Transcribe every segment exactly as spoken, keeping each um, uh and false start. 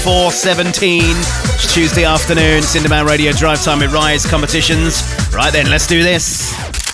four seventeen. It's Tuesday afternoon. Cinderman Radio Drive Time with Rise competitions. Right then, let's do this.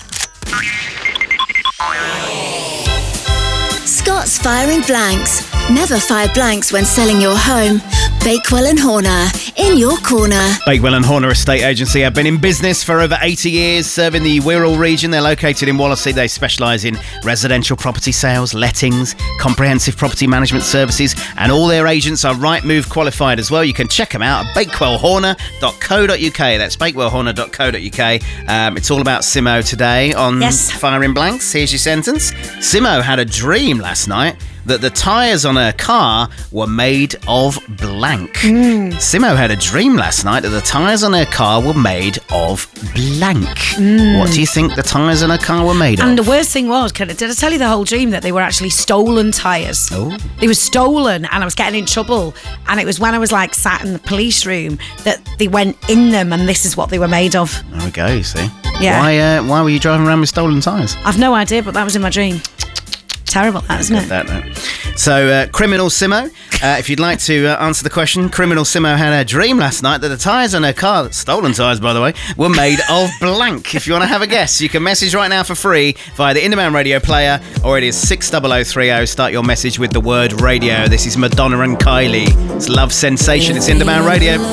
Scott's Firing Blanks. Never fire blanks when selling your home. Bakewell and Horner, in your corner. Bakewell and Horner Estate Agency have been in business for over eighty years, serving the Wirral region. They're located in Wallasey. They specialise in residential property sales, lettings, comprehensive property management services, and all their agents are Rightmove qualified as well. You can check them out at bakewell horner dot co dot uk. That's bakewell horner dot co dot uk. Um, it's all about Simo today on Yes. Firing Blanks. Here's your sentence. Simo had a dream last night that the tyres on her car were made of blank. Mm. Simo had a dream last night that the tyres on her car were made of blank. Mm. What do you think the tyres on her car were made And of? the worst thing was, did I tell you the whole dream that they were actually stolen tyres? Oh. They were stolen and I was getting in trouble. And it was when I was like sat in the police room that they went in them and this is what they were made of. There we go, you see. Yeah. Why, uh, why were you driving around with stolen tyres? I've no idea, but that was in my dream. Terrible, that, isn't it? That, that. So, uh, Criminal Simo, uh, if you'd like to uh, answer the question, Criminal Simo had a dream last night that the tyres on her car, stolen tyres by the way, were made of blank. If you want to have a guess, you can message right now for free via the Inderman Radio player, or it is six double oh three oh. Start your message with the word radio. This is Madonna and Kylie. It's Love Sensation. It's Inderman Radio.